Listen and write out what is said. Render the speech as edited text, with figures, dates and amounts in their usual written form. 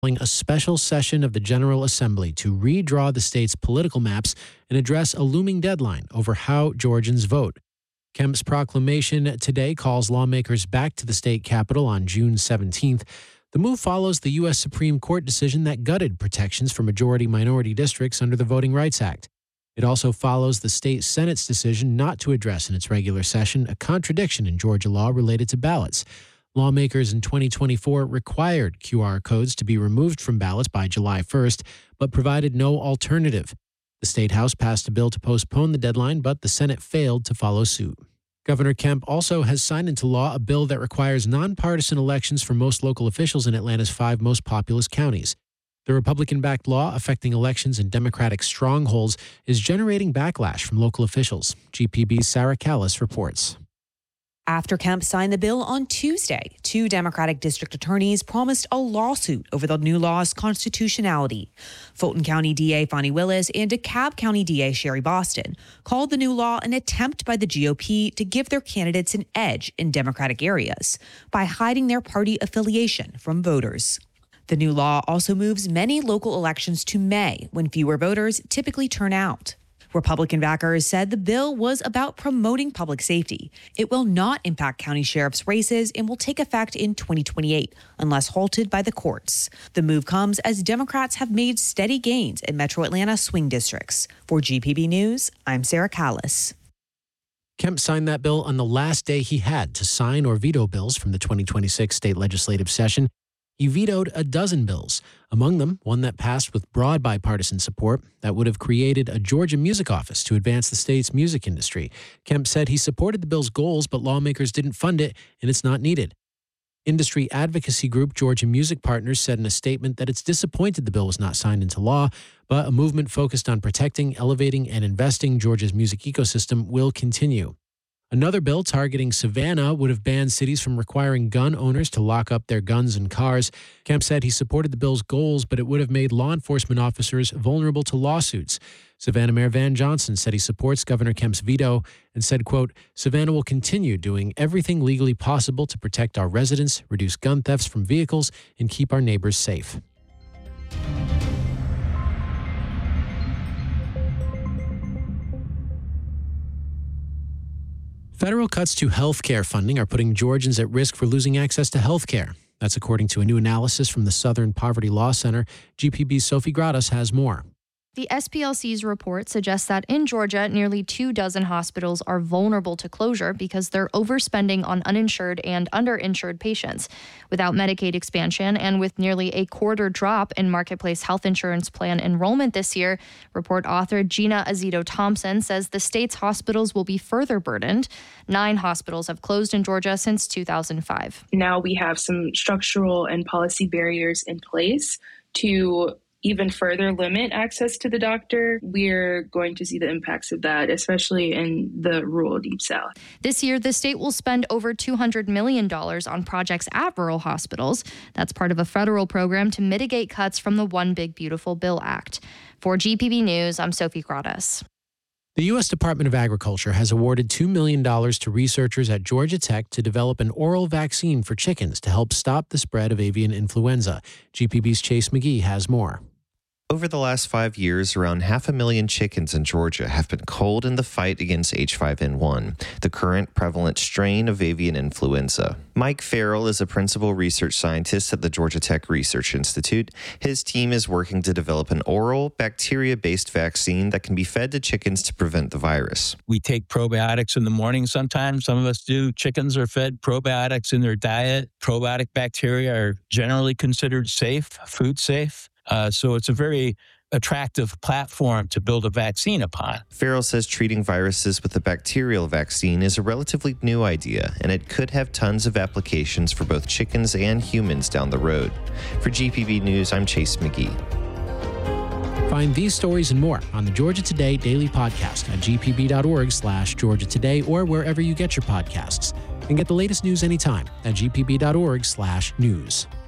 a special session of the General Assembly to redraw the state's political maps and address a looming deadline over how Georgians vote. Kemp's proclamation today calls lawmakers back to the state capitol on June 17th. The move follows the U.S. Supreme Court decision that gutted protections for majority-minority districts under the Voting Rights Act. It also follows the state Senate's decision not to address in its regular session a contradiction in Georgia law related to ballots. Lawmakers in 2024 required QR codes to be removed from ballots by July 1st, but provided no alternative. The State House passed a bill to postpone the deadline, but the Senate failed to follow suit. Governor Kemp also has signed into law a bill that requires nonpartisan elections for most local officials in Atlanta's 5 most populous counties. The Republican-backed law affecting elections in Democratic strongholds is generating backlash from local officials. GPB's Sarah Callis reports. After Kemp signed the bill on Tuesday, 2 Democratic district attorneys promised a lawsuit over the new law's constitutionality. Fulton County DA Fani Willis and DeKalb County DA Sherry Boston called the new law an attempt by the GOP to give their candidates an edge in Democratic areas by hiding their party affiliation from voters. The new law also moves many local elections to May, when fewer voters typically turn out. Republican backers said the bill was about promoting public safety. It will not impact county sheriffs' races and will take effect in 2028, unless halted by the courts. The move comes as Democrats have made steady gains in Metro Atlanta swing districts. For GPB News, I'm Sarah Callis. Kemp signed that bill on the last day he had to sign or veto bills from the 2026 state legislative session. He vetoed a dozen bills, among them one that passed with broad bipartisan support that would have created a Georgia music office to advance the state's music industry. Kemp said he supported the bill's goals, but lawmakers didn't fund it, and it's not needed. Industry advocacy group Georgia Music Partners said in a statement that it's disappointed the bill was not signed into law, but a movement focused on protecting, elevating, and investing Georgia's music ecosystem will continue. Another bill targeting Savannah would have banned cities from requiring gun owners to lock up their guns and cars. Kemp said he supported the bill's goals, but it would have made law enforcement officers vulnerable to lawsuits. Savannah Mayor Van Johnson said he supports Governor Kemp's veto and said, quote, "Savannah will continue doing everything legally possible to protect our residents, reduce gun thefts from vehicles, and keep our neighbors safe." Federal cuts to health care funding are putting Georgians at risk for losing access to health care. That's according to a new analysis from the Southern Poverty Law Center. GPB's Sophie Gradas has more. The SPLC's report suggests that in Georgia, nearly 24 hospitals are vulnerable to closure because they're overspending on uninsured and underinsured patients. Without Medicaid expansion and with nearly a quarter drop in Marketplace health insurance plan enrollment this year, report author Gina Azito-Thompson says the state's hospitals will be further burdened. 9 hospitals have closed in Georgia since 2005. Now we have some structural and policy barriers in place to even further limit access to the doctor. We're going to see the impacts of that, especially in the rural Deep South. This year, the state will spend over $200 million on projects at rural hospitals. That's part of a federal program to mitigate cuts from the One Big Beautiful Bill Act. For GPB News, I'm Sophie Gradas. The U.S. Department of Agriculture has awarded $2 million to researchers at Georgia Tech to develop an oral vaccine for chickens to help stop the spread of avian influenza. GPB's Chase McGee has more. Over the last 5 years, around 500,000 chickens in Georgia have been culled in the fight against H5N1, the current prevalent strain of avian influenza. Mike Farrell is a principal research scientist at the Georgia Tech Research Institute. His team is working to develop an oral, bacteria-based vaccine that can be fed to chickens to prevent the virus. We take probiotics in the morning sometimes. Some of us do. Chickens are fed probiotics in their diet. Probiotic bacteria are generally considered safe, food safe. So it's a very attractive platform to build a vaccine upon. Farrell says treating viruses with a bacterial vaccine is a relatively new idea, and it could have tons of applications for both chickens and humans down the road. For GPB News, I'm Chase McGee. Find these stories and more on the Georgia Today Daily Podcast at gpb.org/Georgia Today or wherever you get your podcasts. And get the latest news anytime at gpb.org/news.